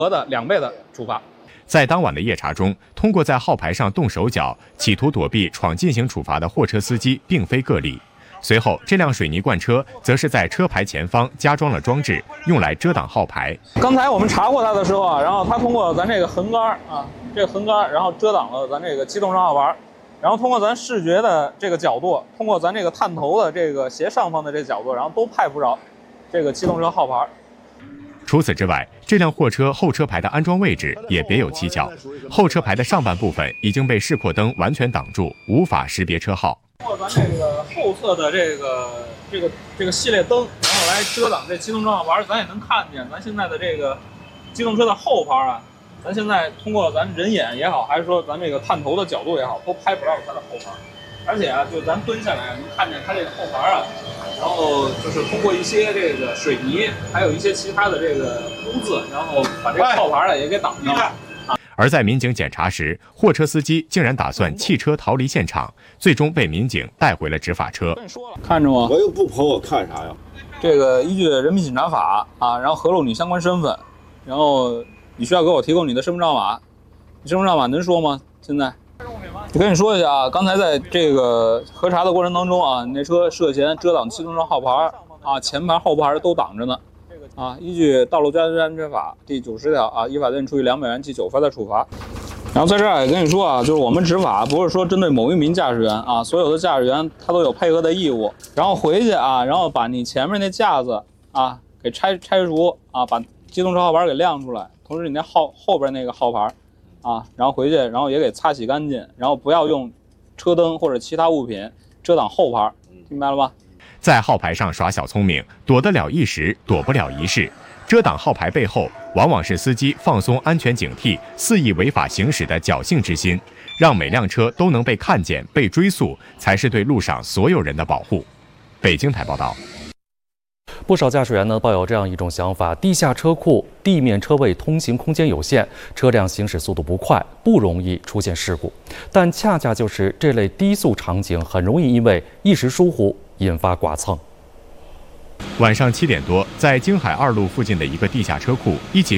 的2倍的处罚。 在当晚的夜查中，通过在号牌上动手脚，企图躲避闯进行处罚的货车司机并非个例。随后，这辆水泥罐车则是在车牌前方加装了装置，用来遮挡号牌。 刚才我们查过它的时候啊，然后它通过咱这个横杆啊，这个横杆，然后遮挡了咱这个机动车号牌，然后通过咱视觉的这个角度，通过咱这个探头的这个斜上方的这个角度，然后都拍不着这个机动车号牌。 除此之外，这辆货车后车牌的安装位置也别有蹊跷，后车牌的上半部分已经被示廓灯完全挡住，无法识别车号。 通过咱这个后侧的这个系列灯，然后来遮挡这机动车号牌，咱也能看见咱现在的这个机动车的后牌啊，咱现在通过咱人眼也好，还是说咱这个探头的角度也好，都拍不着它的后牌。而且啊，就咱蹲下来能看见它这个后牌啊，然后就是通过一些这个水泥，还有一些其他的这个污渍，然后把这个后牌啊也给挡上了。 而在民警检查时，货车司机竟然打算弃车逃离现场，最终被民警带回了执法车。 看着吗？ 我又不跑，我看啥呀？ 这个依据《人民警察法》啊，然后核录你相关身份，然后你需要给我提供你的身份证码。你身份证码能说吗？现在？我跟你说一下啊，刚才在这个核查的过程当中啊，你那车涉嫌遮挡机动车号牌啊，前牌后牌都挡着呢。啊，依据《道路交通安全法》第90条啊，依法对你处以200元记9分的处罚。然后在这儿也跟你说啊，就是我们执法不是说针对某一名驾驶员啊，所有的驾驶员他都有配合的义务。然后回去啊，然后把你前面那架子啊给拆除啊，把机动车号牌给亮出来，同时你那后边那个号牌啊，然后回去然后也给擦洗干净，然后不要用车灯或者其他物品遮挡后牌，明白了吧？ 在号牌上耍小聪明，躲得了一时，躲不了一世。遮挡号牌背后，往往是司机放松安全警惕、肆意违法行驶的侥幸之心。让每辆车都能被看见、被追溯，才是对路上所有人的保护。北京台报道。 不少驾驶员呢抱有这样一种想法：地下车库、地面车位通行空间有限，车辆行驶速度不快，不容易出现事故。但恰恰就是这类低速场景，很容易因为一时疏忽引发剐蹭。 晚上7点多，在京海2路附近的一个地下车库，一起